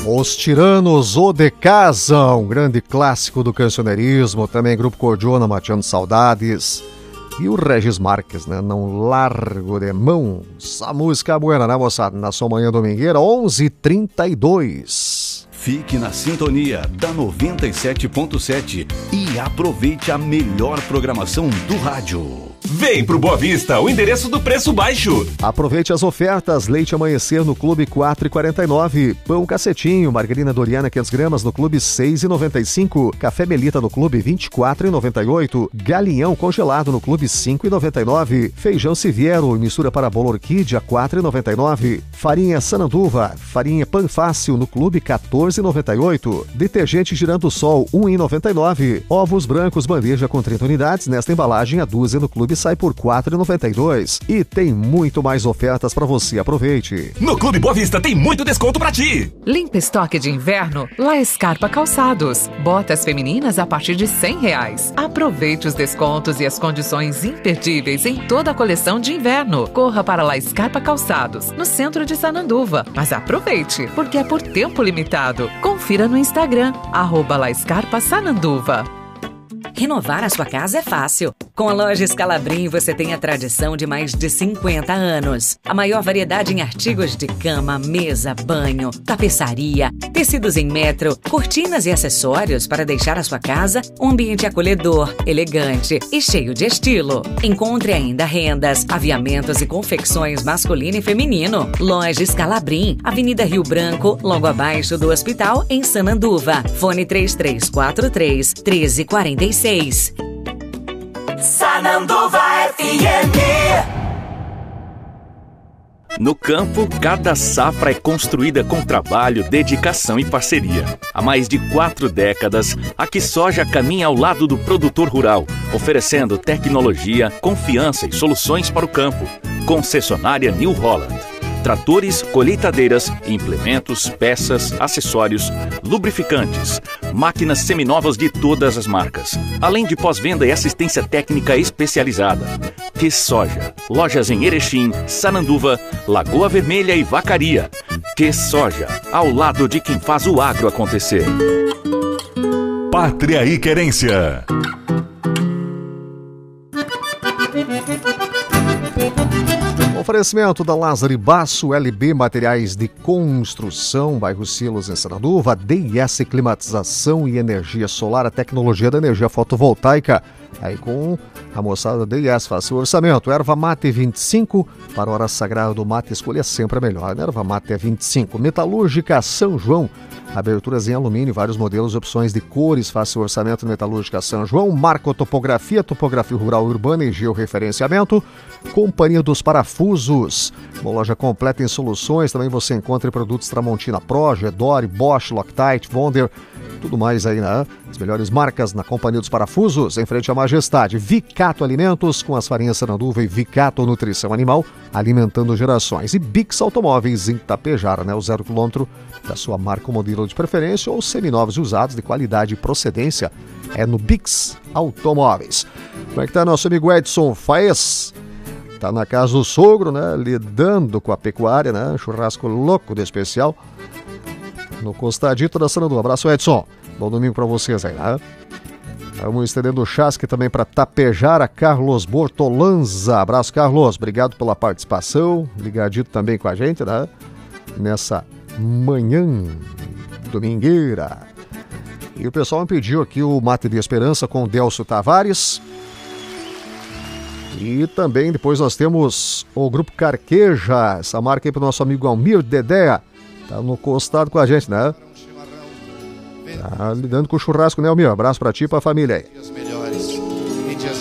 Os Tiranos o de Casa, um grande clássico do cancioneirismo, também Grupo Cordiona, Mateando Saudades. E o Regis Marques, né? Não largo de mão. Essa música é buena, né, moçada? Na sua manhã domingueira, 11h32. Fique na sintonia da 97.7 e aproveite a melhor programação do rádio. Vem pro Boa Vista, o endereço do preço baixo. Aproveite as ofertas. Leite amanhecer no Clube 4,49. Pão Cacetinho, margarina Doriana 500 gramas no Clube 6,95. Café Melita no Clube 24,98. Galinhão congelado no Clube 5,99. Feijão Siviero e mistura para bolo Orquídea 4,99. Farinha Sananduva, farinha Panfácil no Clube 14,98. Detergente Girando Sol 1,99. Ovos brancos bandeja com 30 unidades nesta embalagem a dúzia no Clube sai por R$ 4,92. E tem muito mais ofertas para você. Aproveite. No Clube Boa Vista tem muito desconto para ti. Limpa estoque de inverno La Scarpa Calçados. Botas femininas a partir de R$100. Aproveite os descontos e as condições imperdíveis em toda a coleção de inverno. Corra para La Scarpa Calçados, no centro de Sananduva. Mas aproveite, porque é por tempo limitado. Confira no Instagram, @La Scarpa Sananduva. Renovar a sua casa é fácil. Com a loja Scalabrin você tem a tradição de mais de 50 anos. A maior variedade em artigos de cama, mesa, banho, tapeçaria, tecidos em metro, cortinas e acessórios para deixar a sua casa um ambiente acolhedor, elegante e cheio de estilo. Encontre ainda rendas, aviamentos e confecções masculino e feminino. Loja Scalabrin, Avenida Rio Branco, logo abaixo do hospital, em Sananduva. Fone 3343-1346. Sananduva FM. No campo, cada safra é construída com trabalho, dedicação e parceria. Há mais de 4 décadas, a QuiSoja caminha ao lado do produtor rural, oferecendo tecnologia, confiança e soluções para o campo. Concessionária New Holland. Tratores, colheitadeiras, implementos, peças, acessórios, lubrificantes, máquinas seminovas de todas as marcas, além de pós-venda e assistência técnica especializada. QuiSoja, lojas em Erechim, Sananduva, Lagoa Vermelha e Vacaria. QuiSoja, ao lado de quem faz o agro acontecer. Pátria e Querência. Oferecimento da Lázaro Basso, LB Materiais de Construção, bairro Silos, em Sananduva, DS Climatização e Energia Solar, a tecnologia da energia fotovoltaica. Aí com a moçada DS, faça o orçamento. Erva mate 25, para a hora sagrada do mate, escolha sempre a melhor. Erva mate é 25. Metalúrgica São João, aberturas em alumínio, vários modelos e opções de cores. Faça o orçamento Metalúrgica São João. Marco Topografia, topografia rural urbana e georreferenciamento. Companhia dos Parafusos, uma loja completa em soluções. Também você encontra produtos Tramontina Pro, Gedore, Bosch, Loctite, Wonder, tudo mais aí, né? As melhores marcas na Companhia dos Parafusos, em frente à Majestade. Vicato Alimentos, com as farinhas Sananduva e Vicato Nutrição Animal, alimentando gerações. E Bix Automóveis, em Tapejara, né? O 0 km da sua marca ou modelo de preferência, ou seminovos e usados de qualidade e procedência, é no Bix Automóveis. Como é que tá nosso amigo Edson Faes? Tá na casa do sogro, né? Lidando com a pecuária, né? Churrasco louco de especial no Costadito da Sananduva. Abraço, Edson. Bom domingo pra vocês aí, né? Vamos estendendo o chasque também para Tapejara, Carlos Bortolanza. Abraço, Carlos. Obrigado pela participação. Ligadito também com a gente, né? Nessa manhã domingueira. E o pessoal me pediu aqui o Mate de Esperança com o Delcio Tavares. E também depois nós temos o Grupo Carqueja, essa marca aí pro nosso amigo Almir Dedé. Tá no costado com a gente, né? Tá lidando com o churrasco, né, Almir? Abraço pra ti e pra família aí.